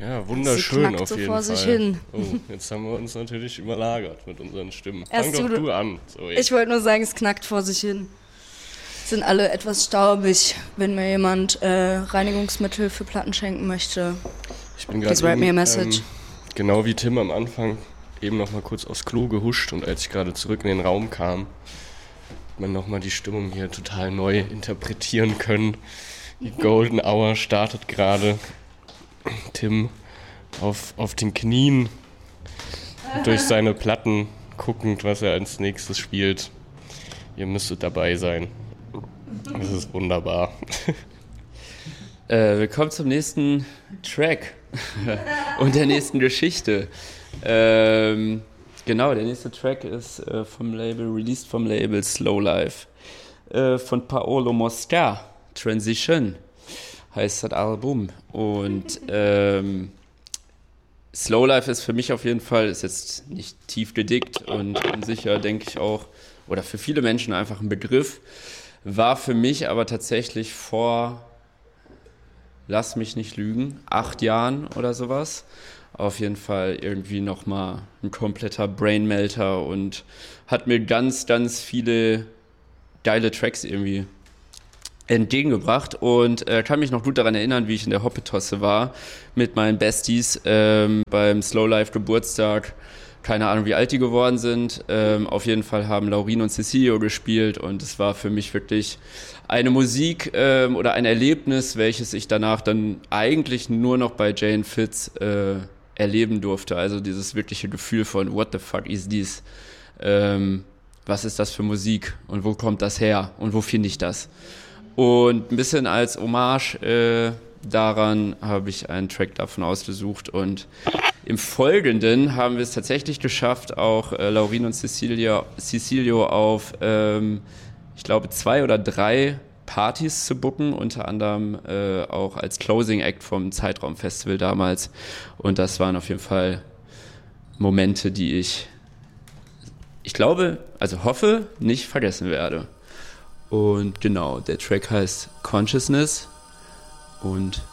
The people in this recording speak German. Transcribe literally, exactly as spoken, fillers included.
Ja, wunderschön auf so jeden vor Fall. Sich hin. Oh, jetzt haben wir uns natürlich überlagert mit unseren Stimmen. Erst Fang doch du, du an. Zoe. Ich wollte nur sagen, es knackt vor sich hin. Sind alle etwas staubig, wenn mir jemand äh, Reinigungsmittel für Platten schenken möchte. Ich bin gerade ähm, genau wie Tim am Anfang eben noch mal kurz aufs Klo gehuscht und als ich gerade zurück in den Raum kam, hat man noch mal die Stimmung hier total neu interpretieren können. Die Golden Hour startet gerade. Tim auf, auf den Knien durch seine Platten guckend, was er als nächstes spielt. Ihr müsstet dabei sein. Das ist wunderbar. Äh, willkommen zum nächsten Track und der nächsten Geschichte. Ähm, genau, der nächste Track ist äh, vom Label, released vom Label Slow Life äh, von Paolo Mosca. Transition heißt das Album. Und ähm, Slow Life ist für mich auf jeden Fall, ist jetzt nicht tief gedickt und sicher, denke ich auch, oder für viele Menschen einfach ein Begriff, war für mich aber tatsächlich vor, lass mich nicht lügen, acht Jahren oder sowas, auf jeden Fall irgendwie nochmal ein kompletter Brainmelter und hat mir ganz, ganz viele geile Tracks irgendwie entgegengebracht und äh, kann mich noch gut daran erinnern, wie ich in der Hoppetosse war mit meinen Besties ähm, beim Slow Life Geburtstag. Keine Ahnung, wie alt die geworden sind. Ähm, auf jeden Fall haben Laurin und Cecilio gespielt und es war für mich wirklich eine Musik ähm, oder ein Erlebnis, welches ich danach dann eigentlich nur noch bei Jane Fitz äh, erleben durfte. Also dieses wirkliche Gefühl von what the fuck is this? Ähm, was ist das für Musik und wo kommt das her und wo finde ich das? Und ein bisschen als Hommage äh, daran habe ich einen Track davon ausgesucht und im Folgenden haben wir es tatsächlich geschafft, auch äh, Laurin und Cecilio, Cecilio auf, ähm, ich glaube, zwei oder drei Partys zu booken, unter anderem äh, auch als Closing Act vom Zeitraum-Festival damals. Und das waren auf jeden Fall Momente, die ich, ich glaube, also hoffe, nicht vergessen werde. Und genau, der Track heißt Consciousness und